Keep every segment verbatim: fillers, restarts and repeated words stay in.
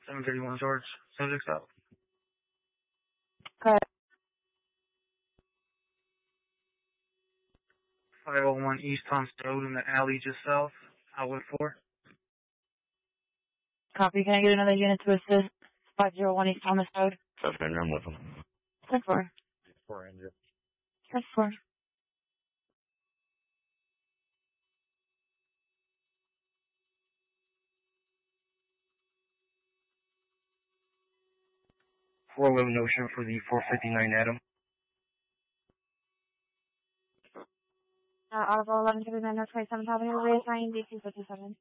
seven thirty-one George. Subject up. Good. five oh one East Thompson Road in the alley just south. Outlet four. Copy. Can I get another unit to assist? five oh one East Thomas Road. Suspect, I'm with him. ten four. four Andrew. ten four. four eleven Ocean for the four fifty-nine Adam. Uh, Audible eleven fifty-nine North twenty-seventh Avenue, reassigning D two fifty-seven.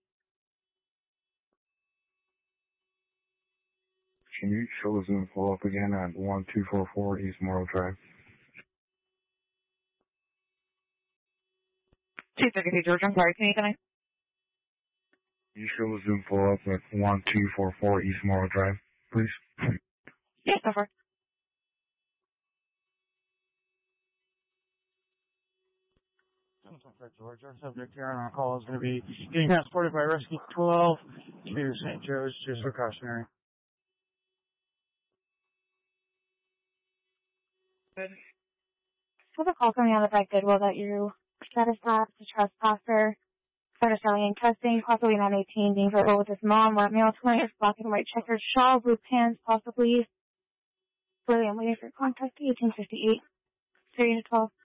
Can you show the Zoom follow up again at one two four four East Morrow Drive? two thirty-three George, I'm sorry, can you come in? Can you show the Zoom follow up at one two four four East Morrow Drive, please? Yes, go for it. George, our subject here on our call is going to be getting transported by Rescue twelve to Saint Joe's, just precautionary. Good. So the call coming out of that Goodwill that you set us up to trespasser, started selling and testing, possibly nine eighteen, being verbal with his mom, white male, twentieth, black and white checkers, shawl, blue pants, possibly. William, waiting for contact, eighteen fifty-eight, three to twelve.